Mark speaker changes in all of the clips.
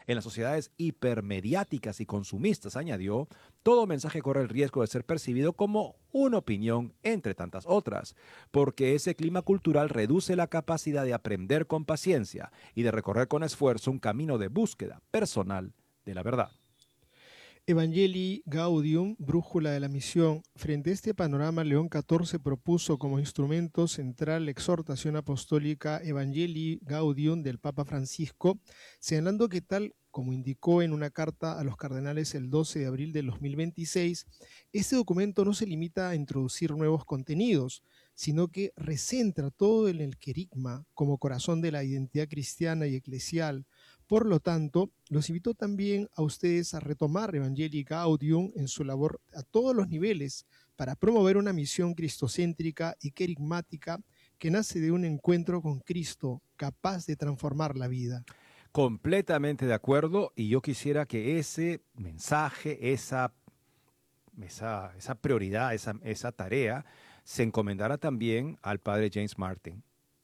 Speaker 1: En las sociedades hipermediáticas y consumistas, añadió, todo mensaje corre el riesgo de ser percibido como una opinión entre tantas otras, porque ese clima cultural reduce la capacidad de aprender con paciencia y de recorrer con esfuerzo un camino de búsqueda personal de la verdad.
Speaker 2: Evangelii Gaudium, brújula de la misión. Frente a este panorama, León XIV propuso como instrumento central la exhortación apostólica Evangelii Gaudium del Papa Francisco, señalando que tal como indicó en una carta a los cardenales el 12 de abril del 2026, este documento no se limita a introducir nuevos contenidos, sino que recentra todo en el querigma como corazón de la identidad cristiana y eclesial. Por lo tanto, los invito también a ustedes a retomar Evangelii Gaudium en su labor a todos los niveles para promover una misión cristocéntrica y querigmática que nace de un encuentro con Cristo capaz de transformar la vida.
Speaker 1: Completamente de acuerdo, y yo quisiera que ese mensaje, esa prioridad, esa tarea, se encomendara también al padre James Martin.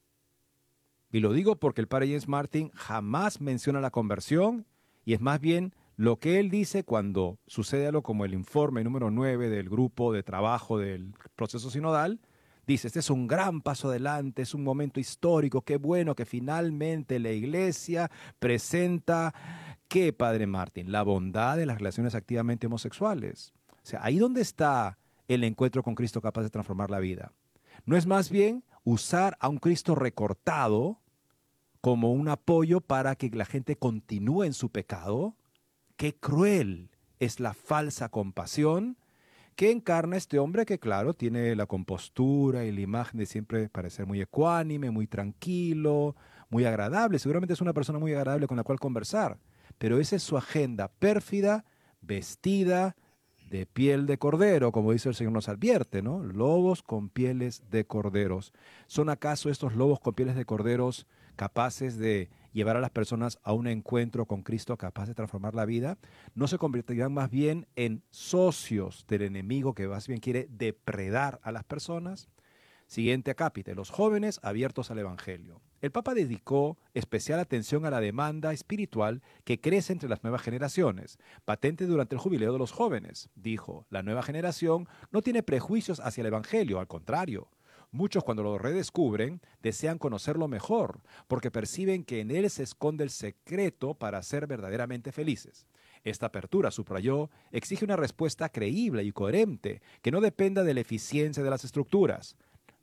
Speaker 1: Y lo digo porque el padre James Martin jamás menciona la conversión, y es más bien lo que él dice cuando sucede algo como el informe número 9 del grupo de trabajo del proceso sinodal. Dice, este es un gran paso adelante, es un momento histórico, qué bueno que finalmente la Iglesia presenta, ¿qué, padre Martin? La bondad de las relaciones activamente homosexuales. O sea, ahí donde está el encuentro con Cristo capaz de transformar la vida. ¿No es más bien usar a un Cristo recortado como un apoyo para que la gente continúe en su pecado? Qué cruel es la falsa compasión que encarna este hombre que, claro, tiene la compostura y la imagen de siempre parecer muy ecuánime, muy tranquilo, muy agradable. Seguramente es una persona muy agradable con la cual conversar, pero esa es su agenda pérfida, vestida de piel de cordero, como dice el Señor nos advierte, ¿no? Lobos con pieles de corderos. ¿Son acaso estos lobos con pieles de corderos capaces de llevar a las personas a un encuentro con Cristo capaz de transformar la vida? ¿No se convertirán más bien en socios del enemigo que más bien quiere depredar a las personas? Siguiente acápite, los jóvenes abiertos al Evangelio. El Papa dedicó especial atención a la demanda espiritual que crece entre las nuevas generaciones, patente durante el jubileo de los jóvenes. Dijo, la nueva generación no tiene prejuicios hacia el Evangelio, al contrario. Muchos cuando lo redescubren desean conocerlo mejor, porque perciben que en él se esconde el secreto para ser verdaderamente felices. Esta apertura, subrayó, exige una respuesta creíble y coherente, que no dependa de la eficiencia de las estructuras.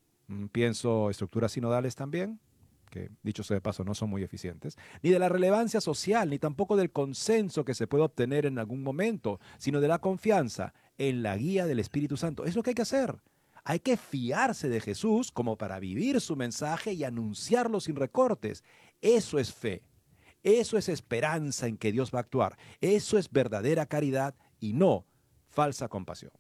Speaker 1: Pienso estructuras sinodales también, que dicho sea de paso no son muy eficientes, ni de la relevancia social, ni tampoco del consenso que se puede obtener en algún momento, sino de la confianza en la guía del Espíritu Santo. Es lo que hay que hacer. Hay que fiarse de Jesús como para vivir su mensaje y anunciarlo sin recortes. Eso es fe. Eso es esperanza en que Dios va a actuar. Eso es verdadera caridad y no falsa compasión.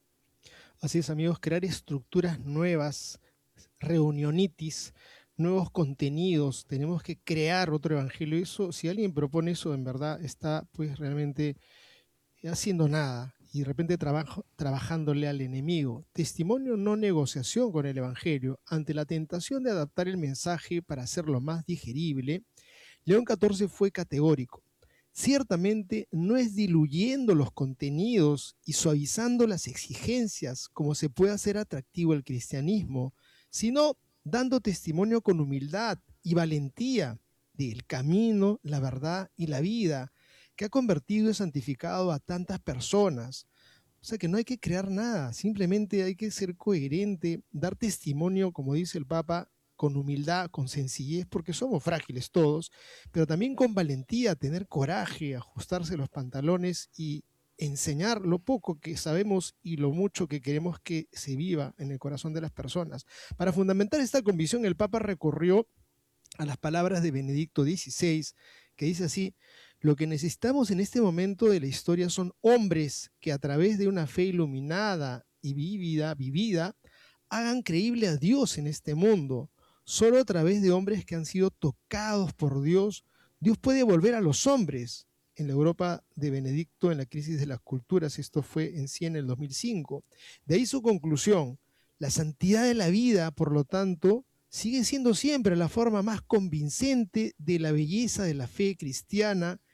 Speaker 2: Así es, amigos, crear estructuras nuevas, reunionitis, nuevos contenidos. Tenemos que crear otro evangelio. Eso, si alguien propone eso, en verdad está pues realmente haciendo nada y de repente trabajándole al enemigo. Testimonio, no negociación con el evangelio. Ante la tentación de adaptar el mensaje para hacerlo más digerible, León XIV fue categórico. Ciertamente no es diluyendo los contenidos y suavizando las exigencias como se puede hacer atractivo el cristianismo, sino dando testimonio con humildad y valentía del camino, la verdad y la vida que ha convertido y santificado a tantas personas. O sea que no hay que crear nada, simplemente hay que ser coherente, dar testimonio, como dice el Papa, con humildad, con sencillez, porque somos frágiles todos, pero también con valentía, tener coraje, ajustarse los pantalones y enseñar lo poco que sabemos y lo mucho que queremos que se viva en el corazón de las personas. Para fundamentar esta convicción, el Papa recurrió a las palabras de Benedicto XVI, que dice así: lo que necesitamos en este momento de la historia son hombres que a través de una fe iluminada y vivida, hagan creíble a Dios en este mundo. Solo a través de hombres que han sido tocados por Dios, Dios puede volver a los hombres. En la Europa de Benedicto, en la crisis de las culturas, esto fue en sí en el 2005. De ahí su conclusión: la santidad de la vida, por lo tanto, sigue siendo siempre la forma más convincente de la belleza de la fe cristiana